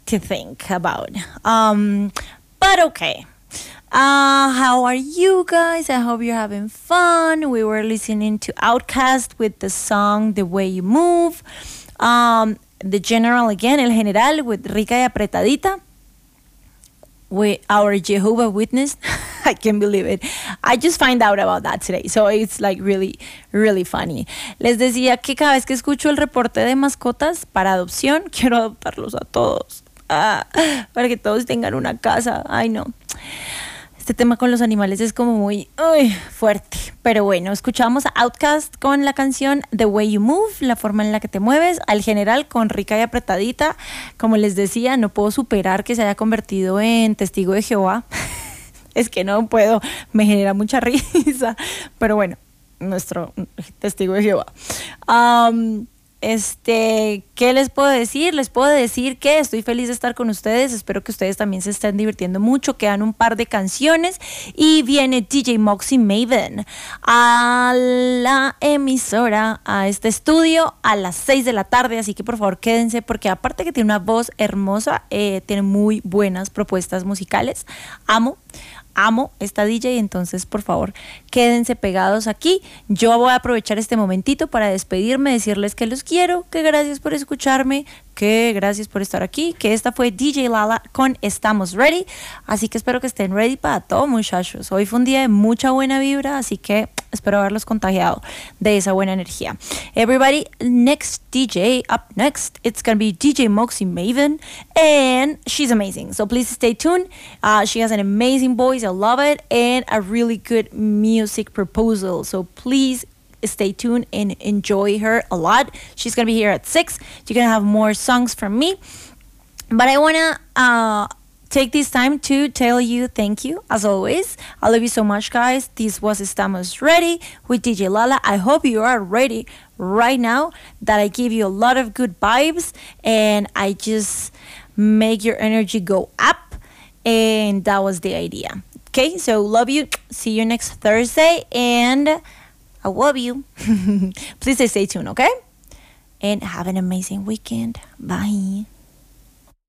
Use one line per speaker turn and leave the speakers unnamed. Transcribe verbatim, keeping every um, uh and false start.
to think about. Um, but okay. Uh, how are you guys? I hope you're having fun. We were listening to Outkast with the song The Way You Move. Um, the General again, El General with Rica y Apretadita. With our Jehovah Witness. I can't believe it. I just find out about that today. So it's like really, really funny. Les decía que cada vez que escucho el reporte de mascotas para adopción, quiero adoptarlos a todos. Ah, para que todos tengan una casa. Ay, no. Este tema con los animales es como muy uy, fuerte. Pero bueno, escuchamos a Outkast con la canción The Way You Move, la forma en la que te mueves. Al General con Rica y Apretadita. Como les decía, no puedo superar que se haya convertido en testigo de Jehová. Es que no puedo, me genera mucha risa. Pero bueno, nuestro testigo de Jehová. Um, Este, ¿qué les puedo decir? Les puedo decir que estoy feliz de estar con ustedes. Espero que ustedes también se estén divirtiendo mucho. Quedan un par de canciones y viene D J Moxie Maven a la emisora, a este estudio a las seis de la tarde. Así que por favor quédense porque aparte que tiene una voz hermosa, eh, tiene muy buenas propuestas musicales. Amo. Amo esta D J, entonces por favor quédense pegados aquí. Yo voy a aprovechar este momentito para despedirme, decirles que los quiero, que gracias por escucharme, que gracias por estar aquí, que esta fue D J Lala con Estamos Ready, así que espero que estén ready para todo, muchachos. Hoy fue un día de mucha buena vibra, así que espero haberlos contagiado de esa buena energía. Everybody, next D J, up next, it's gonna be D J Moxie Maven, and she's amazing, so please stay tuned. Uh, she has an amazing voice, I love it, and a really good music proposal, so please stay tuned and enjoy her a lot. She's gonna be here at six. You're gonna have more songs from me, but I wanna uh take this time to tell you thank you as always. I love you so much, guys. This was Estamos Ready with D J Lala. I hope you are ready right now, that I give you a lot of good vibes and I just make your energy go up, and that was the idea. Okay, so love you. See you next Thursday, and I love you. Please stay tuned, okay? And have an amazing weekend. Bye.